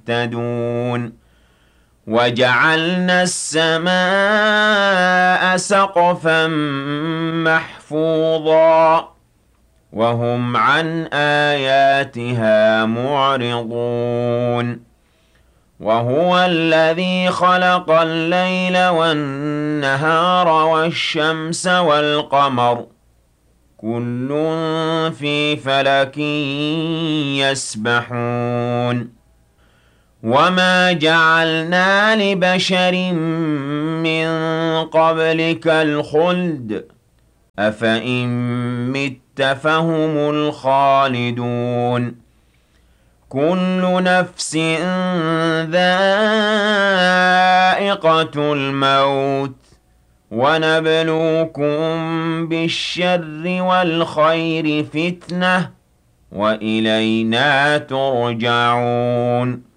مهتدون وجعلنا السماء سقفا محفوظا وهم عن آياتها معرضون وهو الذي خلق الليل والنهار والشمس والقمر كل في فلك يسبحون وما جعلنا لبشر من قبلك الخلد أفإن مت فهم الخالدون كل نفس ذائقة الموت ونبلوكم بالشر والخير فتنة وإلينا ترجعون